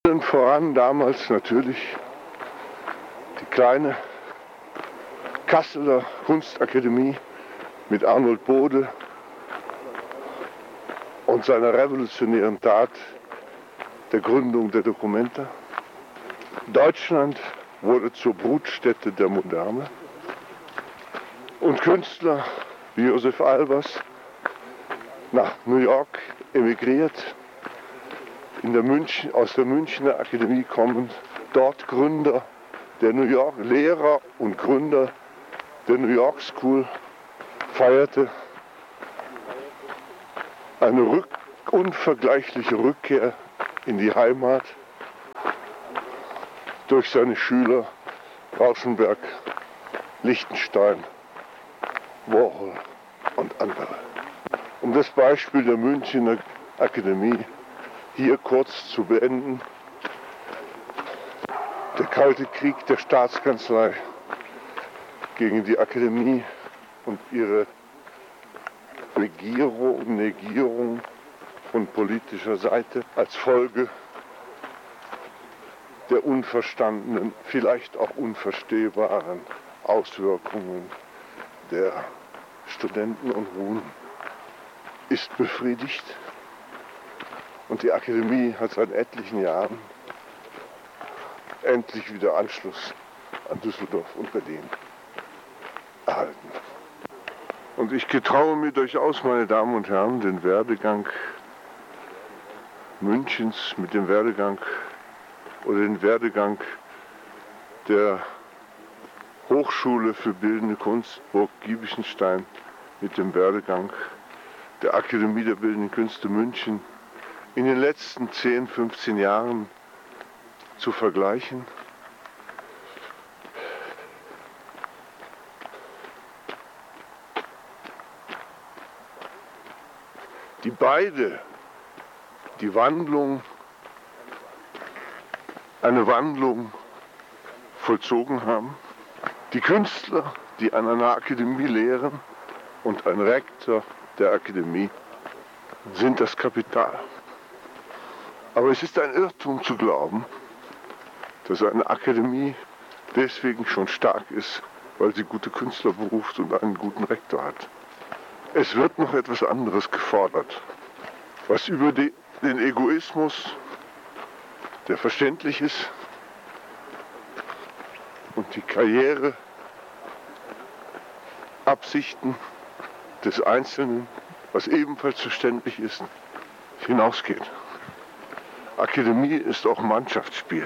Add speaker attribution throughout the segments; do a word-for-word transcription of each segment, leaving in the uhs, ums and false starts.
Speaker 1: Allen voran damals natürlich die kleine Kasseler Kunstakademie mit Arnold Bode und seiner revolutionären Tat der Gründung der Documenta. Deutschland wurde zur Brutstätte der Moderne und Künstler wie Josef Albers nach New York emigriert, in der München, aus der Münchner Akademie kommend, dort Gründer der New York, Lehrer und Gründer der New York School, feierte eine rück, unvergleichliche Rückkehr in die Heimat durch seine Schüler Rauschenberg, Lichtenstein, Warhol und andere. Um das Beispiel der Münchner Akademie hier kurz zu beenden: Der Kalte Krieg der Staatskanzlei gegen die Akademie und ihre Regierung, Negierung von politischer Seite als Folge der unverstandenen, vielleicht auch unverstehbaren Auswirkungen der Studenten und Runen ist befriedigt, und die Akademie hat seit etlichen Jahren endlich wieder Anschluss an Düsseldorf und Berlin erhalten. Und ich getraue mir durchaus, meine Damen und Herren, den Werdegang Münchens mit dem Werdegang oder den Werdegang der Hochschule für Bildende Kunst Burg Giebichenstein mit dem Werdegang der Akademie der Bildenden Künste München in den letzten zehn, fünfzehn Jahren zu vergleichen. Die beide die Wandlung, eine Wandlung vollzogen haben. Die Künstler, die an einer Akademie lehren, und ein Rektor der Akademie sind das Kapital. Aber es ist ein Irrtum zu glauben, dass eine Akademie deswegen schon stark ist, weil sie gute Künstler beruft und einen guten Rektor hat. Es wird noch etwas anderes gefordert, was über die, den Egoismus, der verständlich ist, und die Karriereabsichten des Einzelnen, was ebenfalls verständlich ist, hinausgeht. Akademie ist auch Mannschaftsspiel.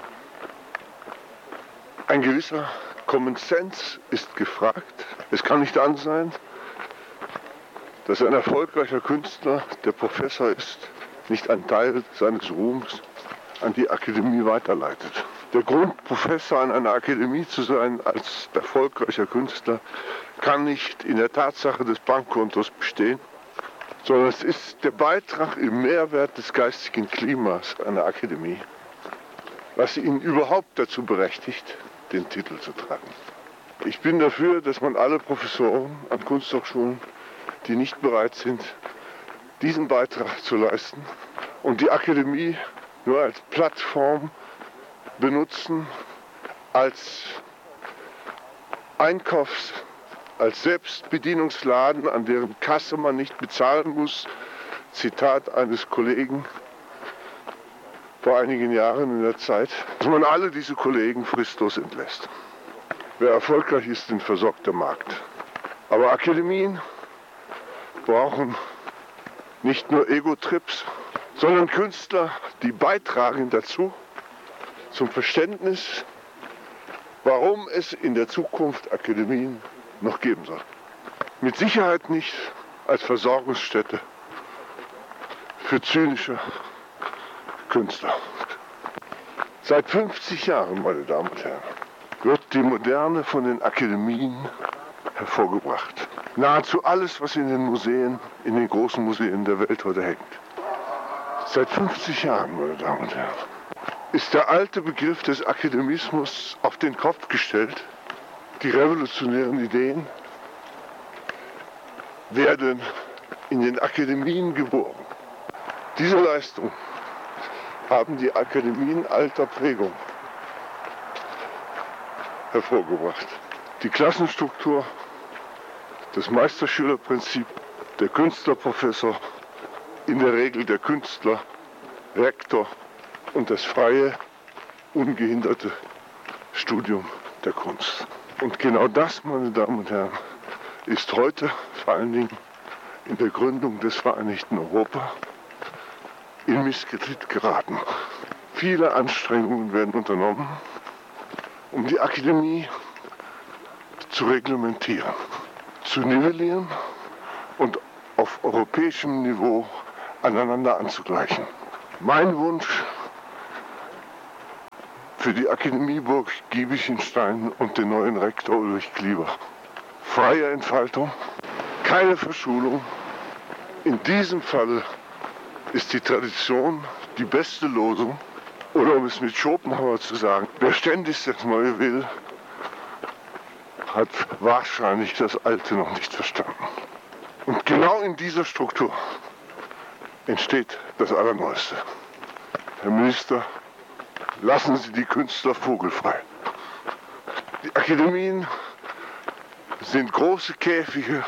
Speaker 1: Ein gewisser Common Sense ist gefragt. Es kann nicht an sein, dass ein erfolgreicher Künstler, der Professor ist, nicht einen Teil seines Ruhms an die Akademie weiterleitet. Der Grund, Professor an einer Akademie zu sein als erfolgreicher Künstler, kann nicht in der Tatsache des Bankkontos bestehen, sondern es ist der Beitrag im Mehrwert des geistigen Klimas einer Akademie, was ihn überhaupt dazu berechtigt, den Titel zu tragen. Ich bin dafür, dass man alle Professoren an Kunsthochschulen, die nicht bereit sind, diesen Beitrag zu leisten, und die Akademie nur als Plattform benutzen, als Einkaufs-, als Selbstbedienungsladen, an deren Kasse man nicht bezahlen muss. Zitat eines Kollegen vor einigen Jahren in der Zeit, dass man alle diese Kollegen fristlos entlässt. Wer erfolgreich ist, den versorgt der Markt. Aber Akademien brauchen nicht nur Ego-Trips, sondern Künstler, die beitragen dazu, zum Verständnis, warum es in der Zukunft Akademien noch geben soll. Mit Sicherheit nicht als Versorgungsstätte für zynische Künstler. Seit fünfzig Jahren, meine Damen und Herren, wird die Moderne von den Akademien hervorgebracht. Nahezu alles, was in den Museen, in den großen Museen der Welt heute hängt. Seit fünfzig Jahren, meine Damen und Herren, ist der alte Begriff des Akademismus auf den Kopf gestellt. Die revolutionären Ideen werden in den Akademien geboren. Diese Leistung haben die Akademien alter Prägung hervorgebracht. Die Klassenstruktur, das Meisterschülerprinzip, der Künstlerprofessor, in der Regel der Künstler, Rektor und das freie, ungehinderte Studium der Kunst. Und genau das, meine Damen und Herren, ist heute vor allen Dingen in der Gründung des Vereinigten Europa in Misskredit geraten. Viele Anstrengungen werden unternommen, um die Akademie zu reglementieren, zu nivellieren und auf europäischem Niveau aneinander anzugleichen. Mein Wunsch für die Akademie Burg Giebichenstein und den neuen Rektor Ulrich Klieber: freie Entfaltung, keine Verschulung. In diesem Falle ist die Tradition die beste Losung. Oder um es mit Schopenhauer zu sagen, wer ständig das Neue will, hat wahrscheinlich das Alte noch nicht verstanden. Und genau in dieser Struktur entsteht das Allerneueste. Herr Minister, lassen Sie die Künstler vogelfrei. Die Akademien sind große Käfige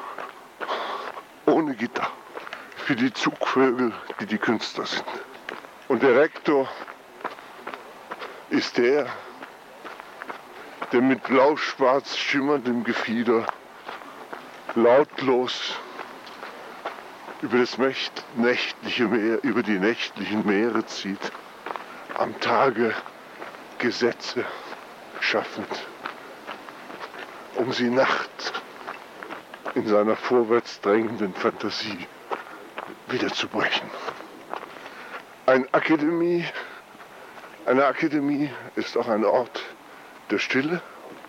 Speaker 1: ohne Gitter für die Zugvögel, die die Künstler sind. Und der Rektor ist der, der mit blau-schwarz schimmerndem Gefieder lautlos über das nächtliche Meer, über die nächtlichen Meere zieht, am Tage Gesetze schaffend, um sie nachts in seiner vorwärts drängenden Fantasie wieder zu brechen. Eine Akademie, eine Akademie ist auch ein Ort der Stille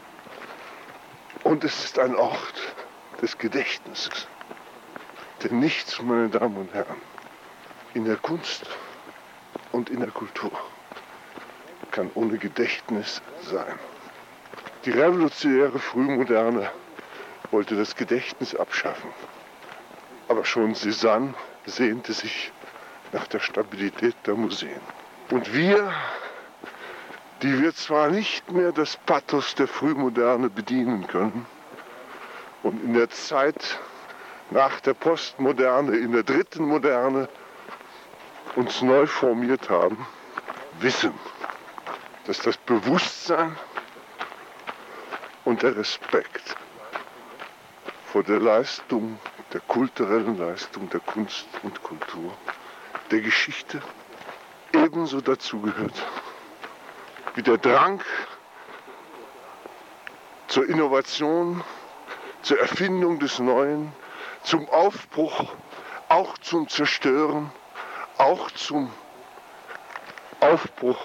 Speaker 1: und es ist ein Ort des Gedächtnisses. Denn nichts, meine Damen und Herren, in der Kunst und in der Kultur kann ohne Gedächtnis sein. Die revolutionäre Frühmoderne wollte das Gedächtnis abschaffen. Aber schon Cézanne sehnte sich nach der Stabilität der Museen. Und wir, die wir zwar nicht mehr das Pathos der Frühmoderne bedienen können und in der Zeit nach der Postmoderne, in der dritten Moderne uns neu formiert haben, wissen, dass das Bewusstsein und der Respekt vor der Leistung, der kulturellen Leistung der Kunst und Kultur, der Geschichte ebenso dazugehört wie der Drang zur Innovation, zur Erfindung des Neuen, zum Aufbruch, auch zum Zerstören, auch zum Aufbruch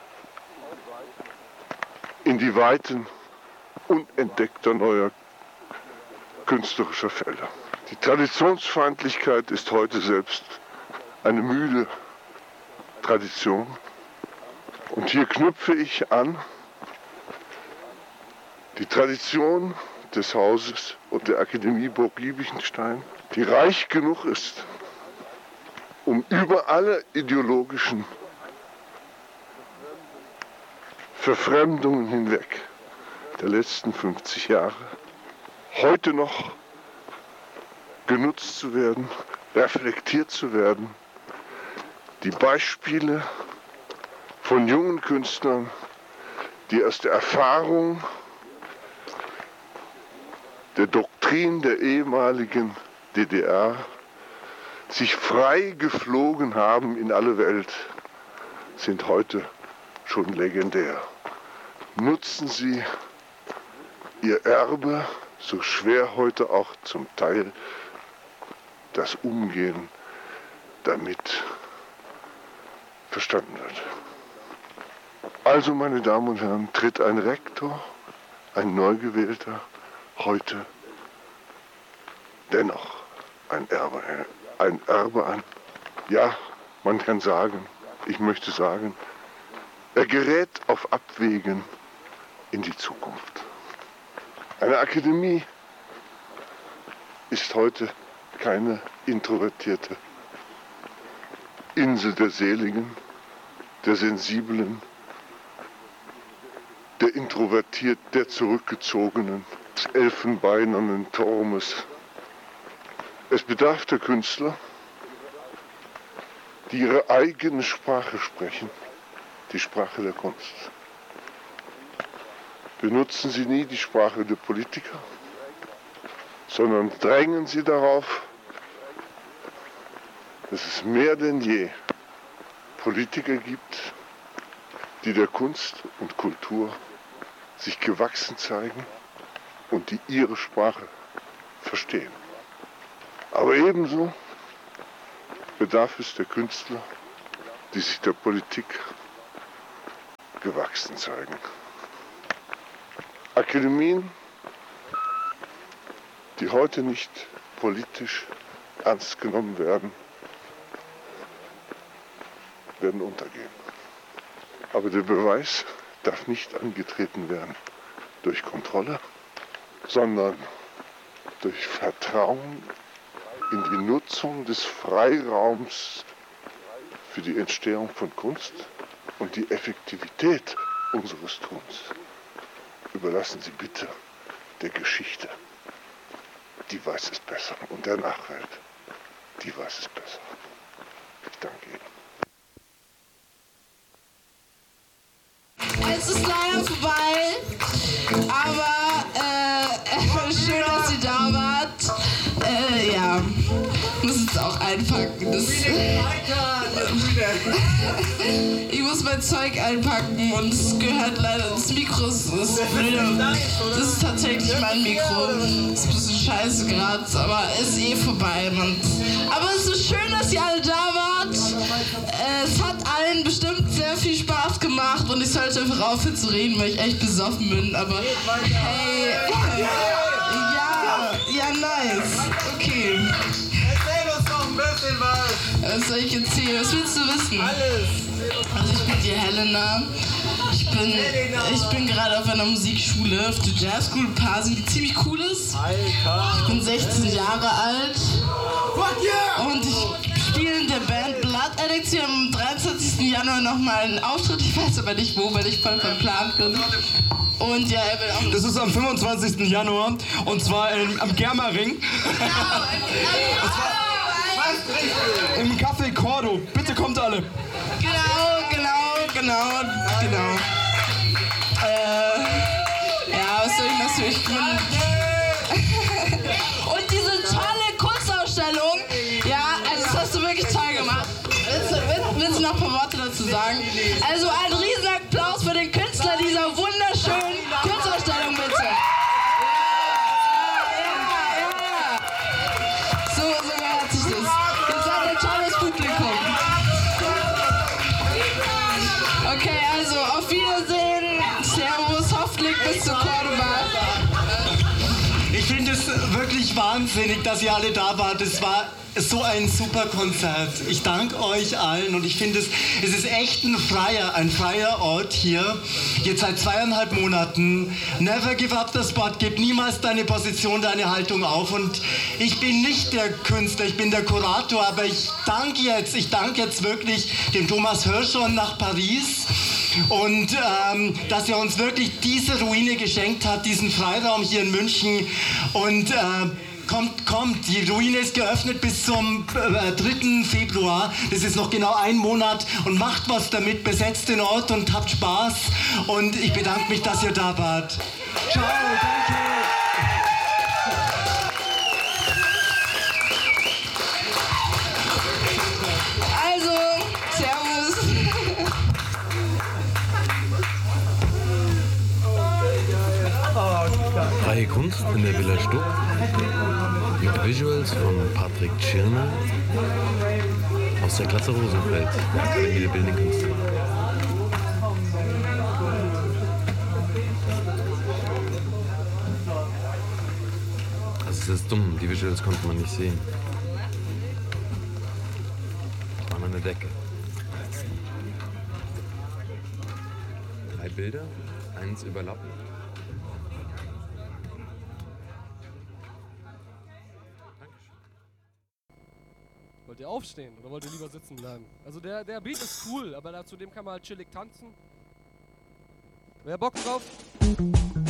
Speaker 1: in die Weiten unentdeckter neuer künstlerischer Felder. Die Traditionsfeindlichkeit ist heute selbst eine müde Tradition. Und hier knüpfe ich an, die Tradition des Hauses und der Akademie Burg Giebichenstein, die reich genug ist, um über alle ideologischen Verfremdungen hinweg der letzten fünfzig Jahre heute noch genutzt zu werden, reflektiert zu werden. Die Beispiele von jungen Künstlern, die aus der Erfahrung der Doktrin der ehemaligen D D R sich frei geflogen haben in alle Welt, sind heute schon legendär. Nutzen Sie Ihr Erbe, so schwer heute auch zum Teil das Umgehen damit verstanden wird. Also, meine Damen und Herren, tritt ein Rektor, ein neu gewählter, heute dennoch ein Erbe, ein Erbe an. Ja, man kann sagen, ich möchte sagen, er gerät auf Abwägen in die Zukunft. Eine Akademie ist heute keine introvertierte Insel der Seligen, der Sensiblen, der Introvertiert, der Zurückgezogenen, des elfenbeinernen Turmes. Es bedarf der Künstler, die ihre eigene Sprache sprechen, die Sprache der Kunst. Benutzen Sie nie die Sprache der Politiker, sondern drängen Sie darauf, dass es mehr denn je Politiker gibt, die der Kunst und Kultur sich gewachsen zeigen und die ihre Sprache verstehen. Aber ebenso bedarf es der Künstler, die sich der Politik gewachsen zeigen. Akademien, die heute nicht politisch ernst genommen werden, werden untergehen. Aber der Beweis darf nicht angetreten werden durch Kontrolle, sondern durch Vertrauen in die Nutzung des Freiraums für die Entstehung von Kunst und die Effektivität unseres Tuns. Überlassen Sie bitte der Geschichte. Die weiß es besser. Und der Nachwelt, die weiß es besser. Ich danke Ihnen.
Speaker 2: Es ist leider vorbei, aber äh, schön, dass ihr da wart. Äh, ja, muss jetzt auch einpacken. Das, ich muss mein Zeug einpacken und es gehört leider ins Mikro. Das ist, das ist tatsächlich mein Mikro. Das ist ein bisschen scheiße gerade, aber ist eh vorbei. Man. Aber es ist schön, dass ihr alle da wart. Es hat allen bestimmt sehr viel Spaß gemacht und ich sollte einfach aufhören zu reden, weil ich echt besoffen bin. Aber hey, äh, ja, ja, nice. Okay.
Speaker 3: Erzähl uns noch ein bisschen was.
Speaker 2: Was soll ich erzählen? Was willst du wissen?
Speaker 3: Alles.
Speaker 2: Also ich bin die Helena. Ich bin, ich bin gerade auf einer Musikschule, auf der Jazz School Pasing, die ziemlich cool ist.
Speaker 3: Alter.
Speaker 2: Ich bin sechzehn Jahre alt.
Speaker 3: Fuck yeah!
Speaker 2: Und ich spiele in der Band Blood Addicts. Wir haben am dreiundzwanzigsten Januar nochmal einen Auftritt. Ich weiß aber nicht wo, weil ich voll verplant bin. Und ja, er will auch...
Speaker 4: Das ist am fünfundzwanzigsten Januar und zwar in, am Germering.
Speaker 2: Genau,
Speaker 4: Im Café Cordo. Bitte kommt alle.
Speaker 2: Genau, genau, genau, genau. Äh, ja, was soll ich noch so? Ich bin... Und diese tolle Kunstausstellung, ja, also das hast du wirklich toll gemacht. Willst du, willst, willst du noch ein paar Worte dazu sagen? Also ein riesen Applaus für den Künstler dieser wunderschönen Kunstausstellung, bitte. Ja, ja, ja. So, so gehört sich das. Ihr seid ein tolles Publikum. Okay, also auf Wiedersehen. Servus, hoffentlich bis zu Cordoba.
Speaker 4: Ich finde es wirklich wahnsinnig, dass ihr alle da wart. Es war so ein super Konzert. Ich danke euch allen und ich finde es, es ist echt ein freier, ein freier Ort hier. Jetzt seit zweieinhalb Monaten. Never give up the spot. Gib niemals deine Position, deine Haltung auf. Und ich bin nicht der Künstler, ich bin der Kurator, aber ich danke jetzt, ich danke jetzt wirklich dem Thomas Hirschhorn nach Paris. Und ähm, dass er uns wirklich diese Ruine geschenkt hat, diesen Freiraum hier in München. Und äh, kommt, kommt, die Ruine ist geöffnet bis zum äh, dritten Februar. Das ist noch genau ein Monat. Und macht was damit, besetzt den Ort und habt Spaß. Und ich bedanke mich, dass ihr da wart. Ciao, danke.
Speaker 2: Also, servus.
Speaker 5: Freie Kunst in der Villa Stuck mit Visuals von Patrick Tschirner aus der Klasse Rosenfeld, der Akademie der Bildenden Künste. Also es ist dumm, die Visuals konnte man nicht sehen. Ich war an der Decke. Drei Bilder, eins überlappend.
Speaker 6: Wollt ihr auch aufstehen oder wollt ihr lieber sitzen bleiben? Also der, der Beat ist cool, aber da, zu dem kann man halt chillig tanzen. Wer Bock drauf?